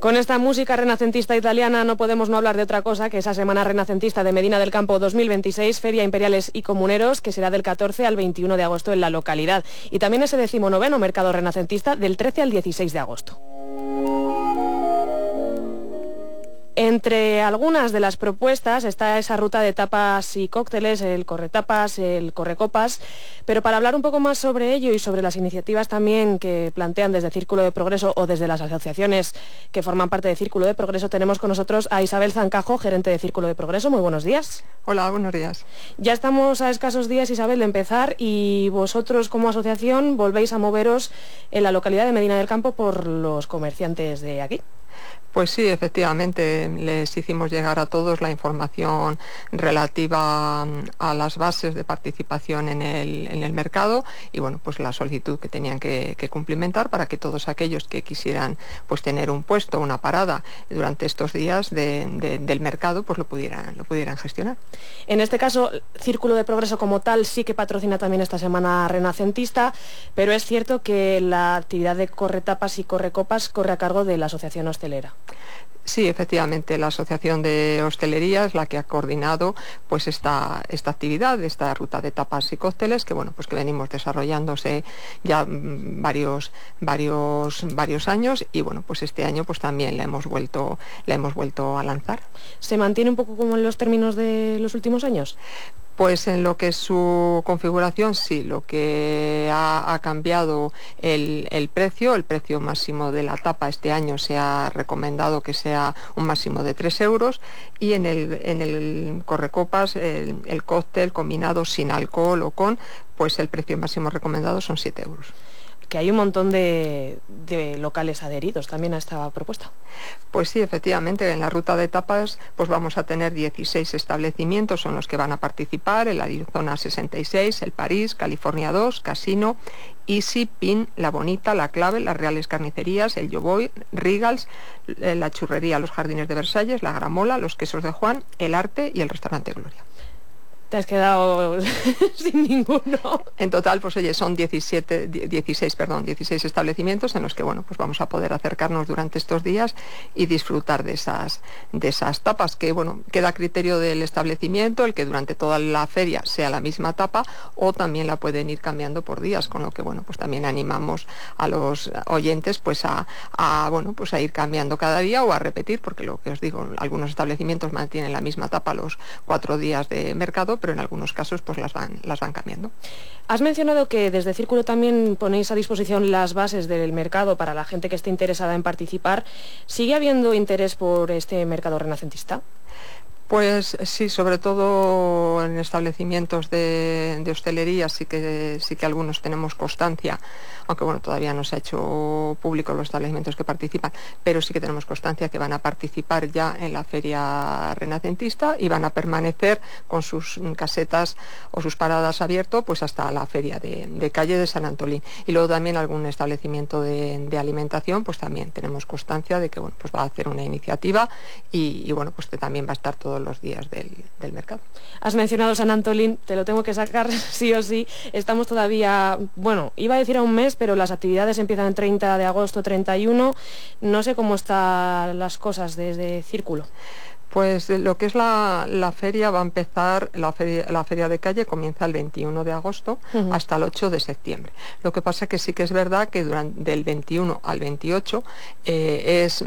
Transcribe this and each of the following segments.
Con esta música renacentista italiana no podemos no hablar de otra cosa que esa Semana Renacentista de Medina del Campo 2026, Feria Imperiales y Comuneros, que será del 14 al 21 de agosto en la localidad. Y también ese 19º Mercado Renacentista del 13 al 16 de agosto. Entre algunas de las propuestas está esa ruta de tapas y cócteles, el corretapas, el correcopas, pero para hablar un poco más sobre ello y sobre las iniciativas también que plantean desde Círculo de Progreso o desde las asociaciones que forman parte de Círculo de Progreso, tenemos con nosotros a Isabel Zancajo, gerente de Círculo de Progreso. Muy buenos días. Hola, buenos días. Ya estamos a escasos días, Isabel, de empezar y vosotros como asociación volvéis a moveros en la localidad de Medina del Campo por los comerciantes de aquí. Pues sí, efectivamente, les hicimos llegar a todos la información relativa a las bases de participación en el mercado y bueno, pues la solicitud que tenían que cumplimentar para que todos aquellos que quisieran pues tener un puesto, una parada durante estos días del mercado, pues lo pudieran gestionar. En este caso, Círculo de Progreso como tal sí que patrocina también esta Semana Renacentista, pero es cierto que la actividad de corretapas y correcopas corre a cargo de la Asociación Hostelera. Sí, efectivamente, la Asociación de Hostelería es la que ha coordinado pues esta actividad, esta ruta de tapas y cócteles que bueno, pues que venimos desarrollándose ya varios años y bueno, pues este año pues también la hemos vuelto a lanzar. ¿Se mantiene un poco como en los términos de los últimos años? Pues en lo que es su configuración, sí, lo que ha cambiado el precio máximo de la tapa este año se ha recomendado que sea un máximo de 3 euros y en el correcopas, el cóctel combinado sin alcohol o con, pues el precio máximo recomendado son 7 euros. Que hay un montón de locales adheridos también a esta propuesta. Pues sí, efectivamente, en la ruta de tapas pues vamos a tener 16 establecimientos, son los que van a participar, el Arizona 66, el París, California 2, Casino, Easy, Pin, La Bonita, La Clave, Las Reales Carnicerías, el Yo Voy, Regals, la Churrería Los Jardines de Versalles, La Gramola, Los Quesos de Juan, el Arte y el Restaurante Gloria. Te has quedado sin ninguno. En total, pues oye, son 16 establecimientos en los que bueno, pues vamos a poder acercarnos durante estos días y disfrutar de esas tapas, que bueno, queda a criterio del establecimiento el que durante toda la feria sea la misma tapa o también la pueden ir cambiando por días, con lo que bueno, pues también animamos a los oyentes pues a ir cambiando cada día o a repetir, porque lo que os digo, algunos establecimientos mantienen la misma tapa los 4 días de mercado, pero en algunos casos pues las van cambiando. Has mencionado que desde Círculo también ponéis a disposición las bases del mercado para la gente que esté interesada en participar. ¿Sigue habiendo interés por este mercado renacentista? Pues sí, sobre todo en establecimientos de hostelería sí que algunos tenemos constancia, aunque bueno, todavía no se ha hecho público los establecimientos que participan, pero sí que tenemos constancia que van a participar ya en la feria renacentista y van a permanecer con sus casetas o sus paradas abiertas pues hasta la feria de calle de San Antolín. Y luego también algún establecimiento de alimentación, pues también tenemos constancia de que bueno, pues va a hacer una iniciativa y bueno, pues que también va a estar todos los días del mercado. Has mencionado San Antolín, te lo tengo que sacar sí o sí. Estamos todavía, bueno, iba a decir a un mes, pero las actividades empiezan el 30 de agosto, 31. No sé cómo están las cosas desde Círculo. Pues lo que es la feria va a empezar, la feria de calle comienza el 21 de agosto hasta el 8 de septiembre. Lo que pasa que sí que es verdad que del 21 al 28 es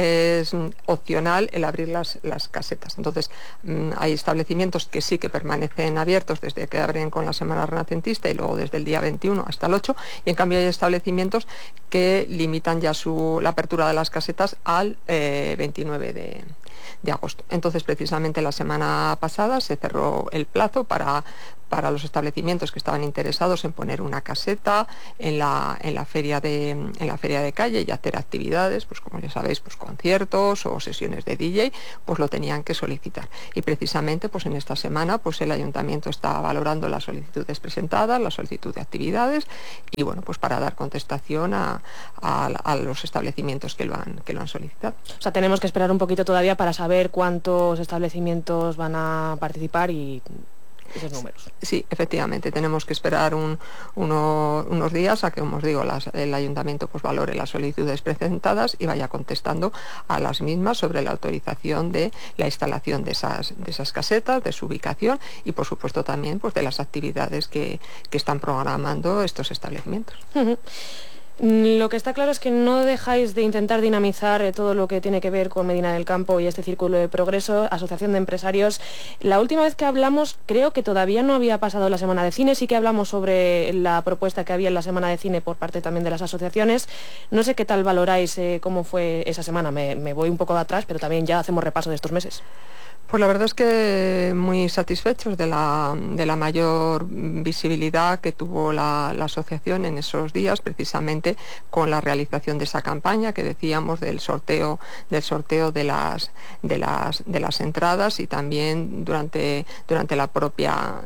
opcional el abrir las casetas. Entonces hay establecimientos que sí que permanecen abiertos desde que abren con la Semana Renacentista y luego desde el día 21 hasta el 8 y en cambio hay establecimientos que limitan ya la apertura de las casetas al 29 de agosto. Entonces, precisamente la semana pasada se cerró el plazo para los establecimientos que estaban interesados en poner una caseta en la feria de calle y hacer actividades, pues como ya sabéis, pues conciertos o sesiones de DJ, pues lo tenían que solicitar. Y precisamente pues en esta semana pues el ayuntamiento está valorando las solicitudes presentadas, la solicitud de actividades y bueno, pues para dar contestación a los establecimientos que lo han solicitado. O sea, tenemos que esperar un poquito todavía para saber cuántos establecimientos van a participar y esos números. Sí, efectivamente, tenemos que esperar unos días a que, como os digo, el ayuntamiento pues valore las solicitudes presentadas y vaya contestando a las mismas sobre la autorización de la instalación de esas casetas, de su ubicación y, por supuesto, también pues de las actividades que están programando estos establecimientos. Lo que está claro es que no dejáis de intentar dinamizar todo lo que tiene que ver con Medina del Campo y este Círculo de Progreso, Asociación de Empresarios. La última vez que hablamos, creo que todavía no había pasado la Semana de Cine, sí que hablamos sobre la propuesta que había en la Semana de Cine por parte también de las asociaciones. No sé qué tal valoráis cómo fue esa semana, me voy un poco atrás, pero también ya hacemos repaso de estos meses. Pues la verdad es que muy satisfechos de la mayor visibilidad que tuvo la asociación en esos días, precisamente con la realización de esa campaña que decíamos del sorteo de las entradas y también durante la propia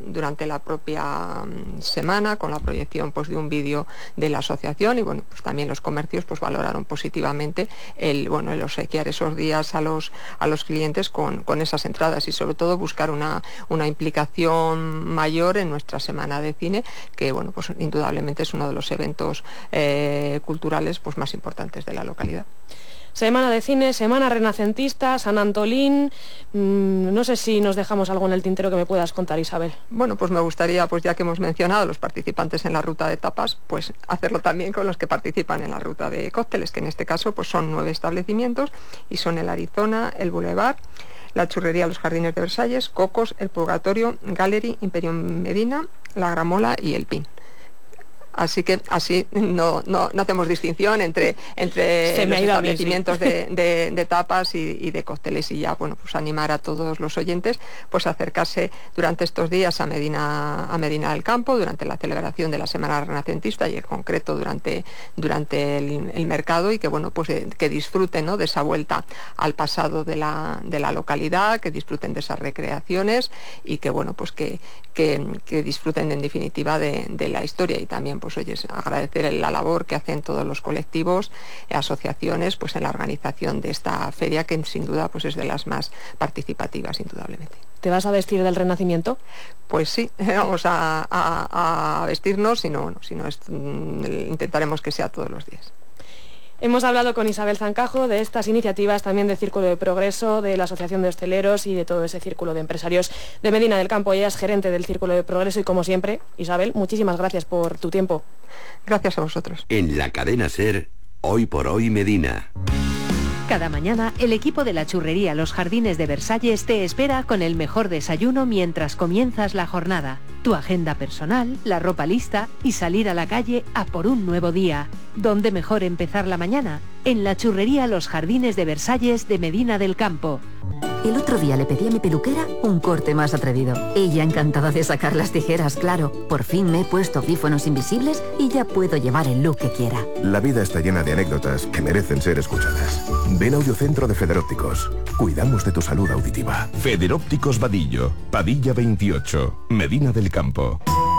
semana con la proyección pues de un vídeo de la asociación y bueno, pues también los comercios pues valoraron positivamente el obsequiar esos días a los clientes con esas entradas y sobre todo buscar una implicación mayor en nuestra Semana de Cine, que bueno, pues indudablemente es uno de los eventos culturales pues más importantes de la localidad. Semana de Cine, Semana Renacentista, San Antolín. No sé si nos dejamos algo en el tintero que me puedas contar, Isabel. Bueno, pues me gustaría, pues ya que hemos mencionado a los participantes en la ruta de tapas, pues hacerlo también con los que participan en la ruta de cócteles, que en este caso pues son 9 establecimientos y son el Arizona, el Boulevard, la Churrería Los Jardines de Versalles, Cocos, el Purgatorio, Gallery, Imperio Medina, la Gramola y el Pin. Así que así no hacemos distinción entre los establecimientos de tapas y de cócteles y ya, bueno, pues animar a todos los oyentes pues a acercarse durante estos días a Medina del Campo, durante la celebración de la Semana Renacentista y en concreto durante el mercado y que bueno, pues que disfruten, ¿no?, de esa vuelta al pasado de la localidad, que disfruten de esas recreaciones y que bueno, pues que disfruten en definitiva de la historia y también pues oye, agradecer la labor que hacen todos los colectivos, asociaciones, pues en la organización de esta feria que sin duda pues es de las más participativas, indudablemente. ¿Te vas a vestir del Renacimiento? Pues sí, vamos a vestirnos, si no intentaremos que sea todos los días. Hemos hablado con Isabel Zancajo de estas iniciativas, también del Círculo de Progreso, de la Asociación de Hosteleros y de todo ese círculo de empresarios de Medina del Campo. Ella es gerente del Círculo de Progreso y como siempre, Isabel, muchísimas gracias por tu tiempo. Gracias a vosotros. En la cadena SER, Hoy por Hoy Medina. Cada mañana, el equipo de la churrería Los Jardines de Versalles te espera con el mejor desayuno mientras comienzas la jornada. Tu agenda personal, la ropa lista y salir a la calle a por un nuevo día. ¿Dónde mejor empezar la mañana? En la churrería Los Jardines de Versalles de Medina del Campo. El otro día le pedí a mi peluquera un corte más atrevido. Ella encantada de sacar las tijeras, claro. Por fin me he puesto audífonos invisibles y ya puedo llevar el look que quiera. La vida está llena de anécdotas que merecen ser escuchadas. Ven a Audiocentro de Federópticos. Cuidamos de tu salud auditiva. Federópticos Vadillo, Padilla 28, Medina del Campo.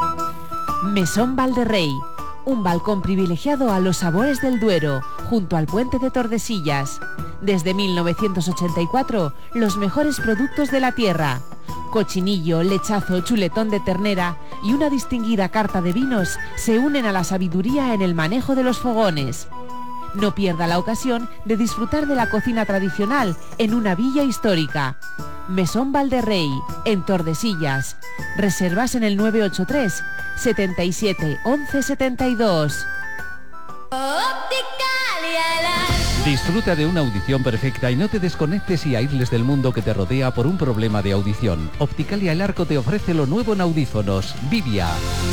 Mesón Valderrey. Un balcón privilegiado a los sabores del Duero, junto al puente de Tordesillas. Desde 1984, los mejores productos de la tierra. Cochinillo, lechazo, chuletón de ternera y una distinguida carta de vinos se unen a la sabiduría en el manejo de los fogones. No pierda la ocasión de disfrutar de la cocina tradicional en una villa histórica. Mesón Valderrey, en Tordesillas. Reservas en el 983 77 11 72. Disfruta de una audición perfecta y no te desconectes y aísles del mundo que te rodea por un problema de audición. Opticalia El Arco te ofrece lo nuevo en audífonos, Vivia.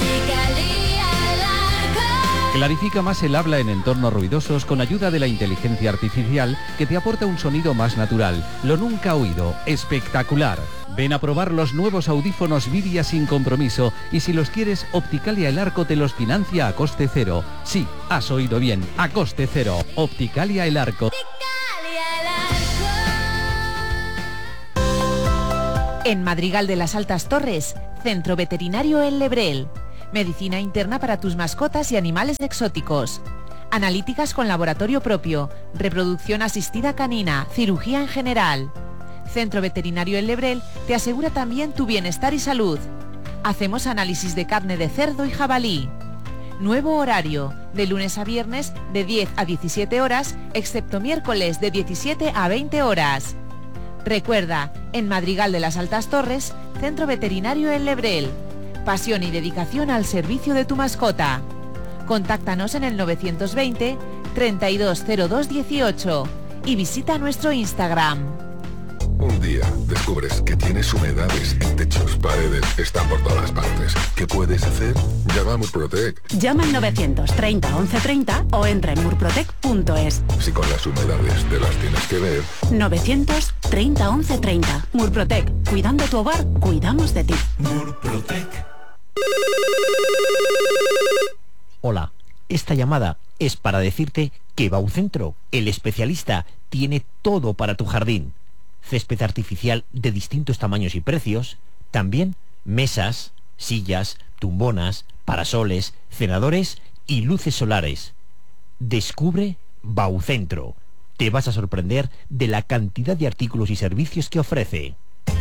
Clarifica más el habla en entornos ruidosos con ayuda de la inteligencia artificial que te aporta un sonido más natural, lo nunca oído, espectacular. Ven a probar los nuevos audífonos Vivia sin compromiso y si los quieres, Opticalia El Arco te los financia a coste cero. Sí, has oído bien, a coste cero. Opticalia El Arco. En Madrigal de las Altas Torres, Centro Veterinario El Lebrel. Medicina interna para tus mascotas y animales exóticos. Analíticas con laboratorio propio, reproducción asistida canina, cirugía en general. Centro Veterinario El Lebrel te asegura también tu bienestar y salud. Hacemos análisis de carne de cerdo y jabalí. Nuevo horario, de lunes a viernes de 10 a 17 horas, excepto miércoles de 17 a 20 horas. Recuerda, en Madrigal de las Altas Torres, Centro Veterinario El Lebrel. Pasión y dedicación al servicio de tu mascota. Contáctanos en el 920 320218 y visita nuestro Instagram. Un día descubres que tienes humedades en techos, paredes, están por todas partes. ¿Qué puedes hacer? Llama a Murprotec. Llama al 930 1130 o entra en murprotec.es. Si con las humedades te las tienes que ver. 930 1130. Murprotec. Cuidando tu hogar, cuidamos de ti. Murprotec. Hola, esta llamada es para decirte que Baucentro, el especialista, tiene todo para tu jardín. Césped artificial de distintos tamaños y precios, también mesas, sillas, tumbonas, parasoles, cenadores y luces solares. Descubre Baucentro. Te vas a sorprender de la cantidad de artículos y servicios que ofrece.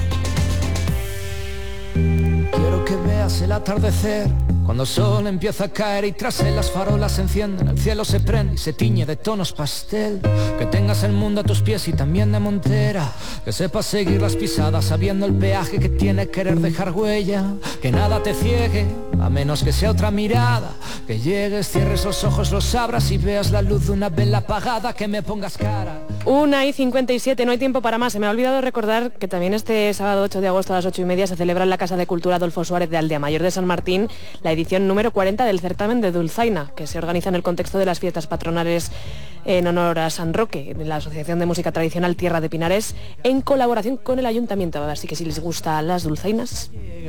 Quiero que veas el atardecer, cuando el sol empieza a caer y tras él las farolas se encienden, el cielo se prende y se tiñe de tonos pastel. Que tengas el mundo a tus pies y también de montera, que sepas seguir las pisadas sabiendo el peaje que tiene querer dejar huella. Que nada te ciegue, a menos que sea otra mirada. Que llegues, cierres los ojos, los abras y veas la luz de una vela apagada. Que me pongas cara. 1:57, no hay tiempo para más. Se me ha olvidado recordar que también este sábado 8 de agosto a las 8:30 se celebra en la Casa de Cultura Adolfo Suárez de Aldea Mayor de San Martín la edición número 40 del certamen de Dulzaina, que se organiza en el contexto de las fiestas patronales en honor a San Roque, de la Asociación de Música Tradicional Tierra de Pinares, en colaboración con el Ayuntamiento. Así que si les gustan las dulzainas,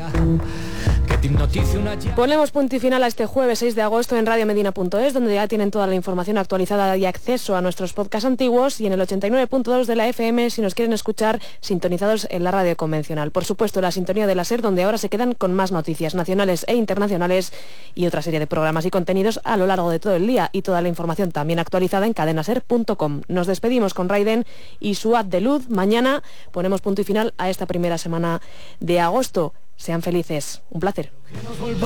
ponemos punto y final a este jueves 6 de agosto en radiomedina.es, donde ya tienen toda la información actualizada y acceso a nuestros podcasts antiguos, y en el 89.2 de la FM si nos quieren escuchar sintonizados en la radio convencional. Por supuesto, la sintonía de la SER, donde ahora se quedan con más noticias nacionales e internacionales y otra serie de programas y contenidos a lo largo de todo el día, y toda la información también actualizada en cadenaser.com. Nos despedimos con Raiden y su haz de luz. Mañana ponemos punto y final a esta primera semana de agosto. Sean felices. Un placer.